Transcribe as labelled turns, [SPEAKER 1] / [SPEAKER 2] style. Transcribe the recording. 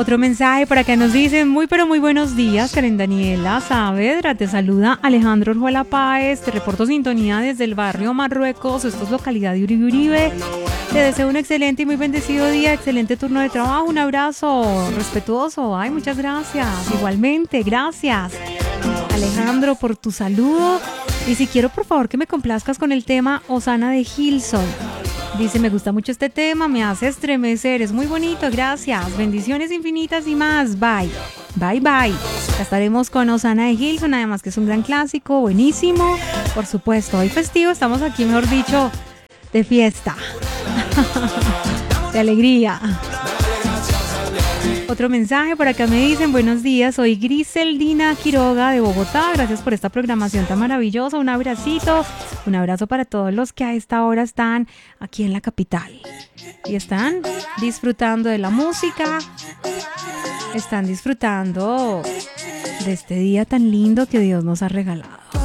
[SPEAKER 1] Otro mensaje por acá nos dicen, muy pero muy buenos días, Karen Daniela Saavedra, te saluda Alejandro Orjuela Páez, te reporto sintonía desde el barrio Marruecos, esto es localidad de Uribe Uribe, te deseo un excelente y muy bendecido día, excelente turno de trabajo, un abrazo respetuoso, ay, muchas gracias, igualmente, gracias Alejandro por tu saludo, y si quiero por favor que me complazcas con el tema Hosanna de Hillsong. Dice, me gusta mucho este tema, me hace estremecer, es muy bonito, gracias, bendiciones infinitas y más, bye, bye, bye. Ya estaremos con Hosanna de Hillsong, además que es un gran clásico, buenísimo, por supuesto, hoy festivo, estamos aquí, mejor dicho, de fiesta, de alegría. Otro mensaje por acá me dicen, buenos días, soy Griseldina Quiroga de Bogotá, gracias por esta programación tan maravillosa, un abracito, un abrazo para todos los que a esta hora están aquí en la capital y están disfrutando de la música, están disfrutando de este día tan lindo que Dios nos ha regalado.